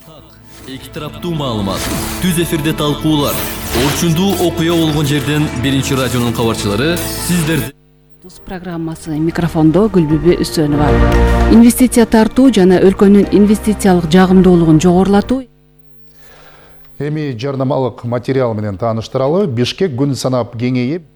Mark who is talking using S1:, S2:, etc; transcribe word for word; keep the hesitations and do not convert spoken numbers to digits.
S1: Эки тараптуу маалымат, түз эфирде талкуулар, орчундуу окуя болгон жерден биринчи радионун кабарчылары сиздерди.
S2: Туз программасы микрофондо Гүлбүбү Үсөнова. Инвестиция тартуу жана өлкөнүн инвестициялык жагымдуулугун жогорулатуу.
S3: Эми жарнамалык материал менен тааныштыралы. Бишкек күн санап кеңейип